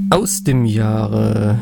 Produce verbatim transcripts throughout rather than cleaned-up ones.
Aus dem Jahre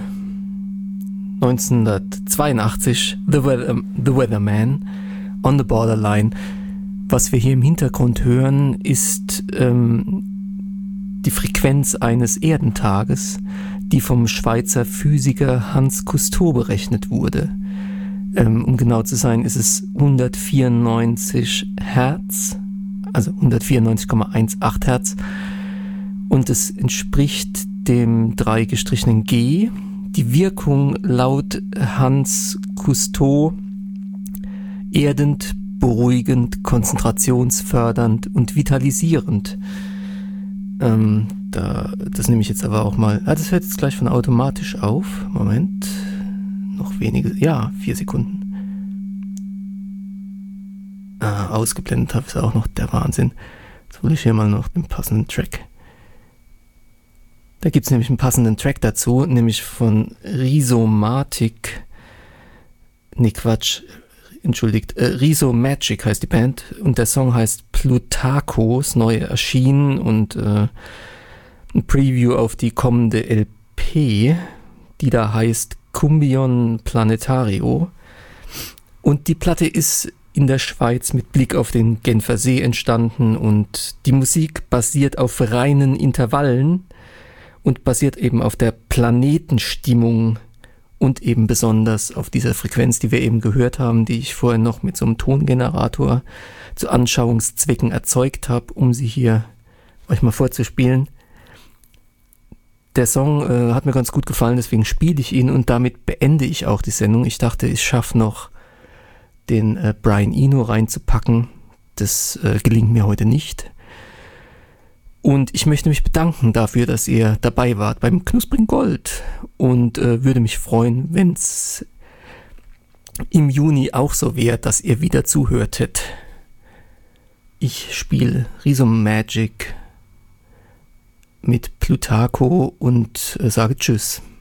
neunzehnhundertzweiundachtzig, The, Weather, The Weatherman, On the Borderline. Was wir hier im Hintergrund hören, ist ähm, die Frequenz eines Erdentages, die vom Schweizer Physiker Hans Cousteau berechnet wurde. Ähm, um genau zu sein, ist es hundertvierundneunzig Hertz, also hundertvierundneunzig Komma achtzehn Hertz, und es entspricht dem drei gestrichenen G. Die Wirkung laut Hans Cousteau erdend, beruhigend, konzentrationsfördernd und vitalisierend. Ähm, da, das nehme ich jetzt aber auch mal. Ah, das hört jetzt gleich von automatisch auf. Moment. Noch wenige. Ja, vier Sekunden. Ah, ausgeblendet habe ich es auch noch. Der Wahnsinn. Jetzt hole ich hier mal noch den passenden Track. Da gibt es nämlich einen passenden Track dazu, nämlich von Rhizomatic. Nee, Quatsch. Entschuldigt. Äh, Rhizomagic heißt die Band und der Song heißt Plutarco, ist neu erschienen und äh, ein Preview auf die kommende L P, die da heißt Cumbion Planetario. Und die Platte ist in der Schweiz mit Blick auf den Genfer See entstanden und die Musik basiert auf reinen Intervallen und basiert eben auf der Planetenstimmung und eben besonders auf dieser Frequenz, die wir eben gehört haben, die ich vorher noch mit so einem Tongenerator zu Anschauungszwecken erzeugt habe, um sie hier euch mal vorzuspielen. Der Song äh, hat mir ganz gut gefallen, deswegen spiele ich ihn und damit beende ich auch die Sendung. Ich dachte, ich schaffe noch den äh, Brian Eno reinzupacken. Das äh, gelingt mir heute nicht. Und ich möchte mich bedanken dafür, dass ihr dabei wart beim Knuspring Gold und äh, würde mich freuen, wenn es im Juni auch so wäre, dass ihr wieder zuhörtet. Ich spiele Rhizomagic mit Plutarco und äh, sage Tschüss.